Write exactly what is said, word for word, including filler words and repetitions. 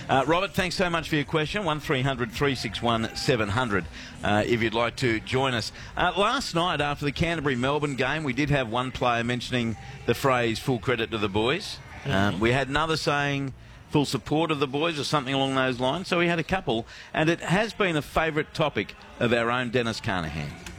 Uh, Robert, thanks so much for your question. one three hundred three six one seven hundred uh, if you'd like to join us. Uh, last night, after the Canterbury-Melbourne game, we did have one player mentioning the phrase full credit to the boys. Mm-hmm. Um, we had another saying full support of the boys or something along those lines. So we had a couple, and it has been a favourite topic of our own Dennis Carnahan.